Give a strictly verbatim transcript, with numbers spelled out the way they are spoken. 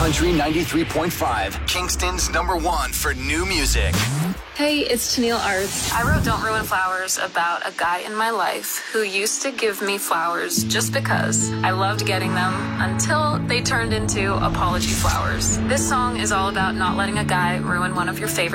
Country ninety-three point five, Kingston's number one for new music. Hey, it's Tennille Arts. I wrote Don't Ruin Flowers about a guy in my life who used to give me flowers just because. I loved getting them until they turned into apology flowers. This song is all about not letting a guy ruin one of your favorite